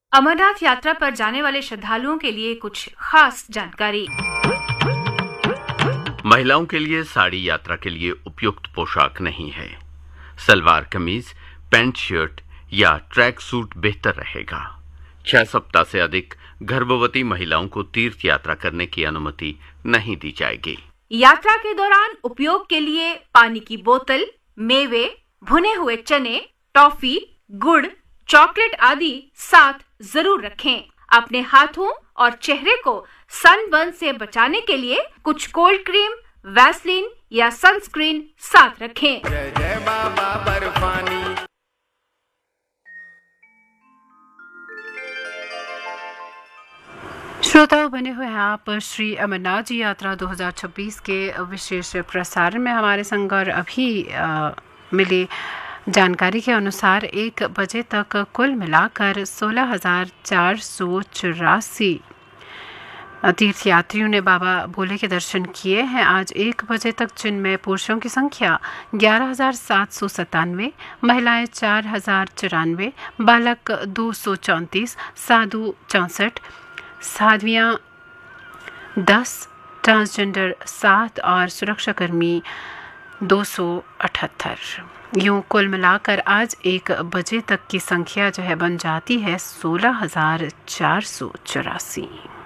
अमरनाथ यात्रा पर जाने वाले श्रद्धालुओं के लिए कुछ खास जानकारी। महिलाओं के लिए साड़ी यात्रा के लिए उपयुक्त पोशाक नहीं है। सलवार कमीज, पैंट शर्ट या ट्रैक सूट बेहतर रहेगा। 6 सप्ताह से अधिक गर्भवती महिलाओं को तीर्थ यात्रा करने की अनुमति नहीं दी जाएगी। यात्रा के दौरान उपयोग के लिए पानी की बोतल, मेवे, भुने हुए चने, टॉफी, गुड़, चॉकलेट आदि साथ जरूर रखें। अपने हाथों और चेहरे को सनबर्न से बचाने के लिए कुछ कोल्ड क्रीम, वैसलीन या सनस्क्रीन साथ रखें। जय जय बाबा बर्फानी। श्रोताओं, बने हुए हैं आप श्री अमरनाथ जी यात्रा 2026 के विशेष प्रसारण में हमारे संग। और अभी मिली जानकारी के अनुसार 1 बजे तक कुल मिलाकर 16,484 तीर्थयात्रियों ने बाबा भोले के दर्शन किए हैं। आज 1 बजे तक जिनमें पुरुषों की संख्या 11,797, महिलाएं 4,094, बालक 234, साधु 64, साध्वियाँ 10, ट्रांसजेंडर 7 और सुरक्षाकर्मी 278। यूँ कुल मिलाकर आज 1 बजे तक की संख्या जो है बन जाती है 16,484।